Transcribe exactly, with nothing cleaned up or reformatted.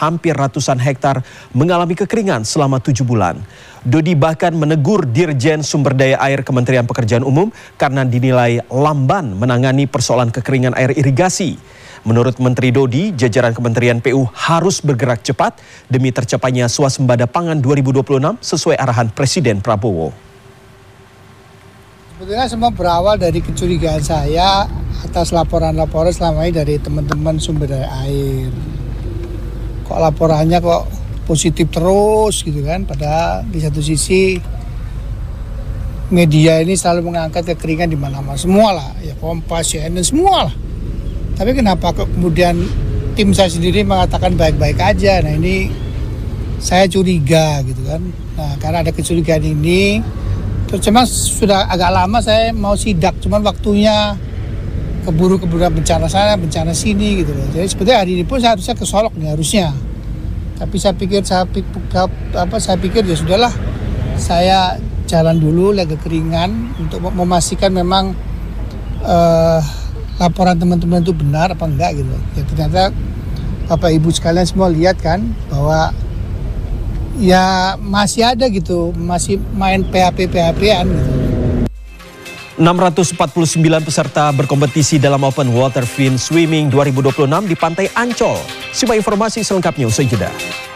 hampir ratusan hektar mengalami kekeringan selama tujuh bulan. Dodi bahkan menegur Dirjen Sumber Daya Air Kementerian Pekerjaan Umum karena dinilai lamban menangani persoalan kekeringan air irigasi. Menurut Menteri Dodi, jajaran Kementerian P U harus bergerak cepat demi tercapainya swasembada pangan dua ribu dua puluh enam sesuai arahan Presiden Prabowo. Sebetulnya semua berawal dari kecurigaan saya atas laporan-laporan selama ini dari teman-teman sumber daya air. Kok laporannya kok positif terus gitu kan, padahal di satu sisi media ini selalu mengangkat kekeringan di mana-mana, semua lah, ya Kompas, C N N, semua lah. Tapi kenapa kok kemudian tim saya sendiri mengatakan baik-baik aja? Nah ini saya curiga gitu kan. Nah karena ada kecurigaan ini, terus cuma sudah agak lama saya mau sidak, cuman waktunya keburu-keburu bencana sana, bencana sini gitu loh. Jadi sebetulnya hari ini pun saya harusnya ke Solok nih harusnya. Tapi saya pikir saya pikir, apa saya pikir ya sudahlah, saya jalan dulu lihat kekeringan untuk memastikan memang uh, laporan teman-teman itu benar apa enggak gitu. Ya ternyata Bapak Ibu sekalian semua lihat kan bahwa ya masih ada gitu, masih main P H P P H P-an gitu. enam ratus empat puluh sembilan peserta berkompetisi dalam Open Water Fin Swimming dua ribu dua puluh enam di Pantai Ancol. Simak informasi selengkapnya usai jeda.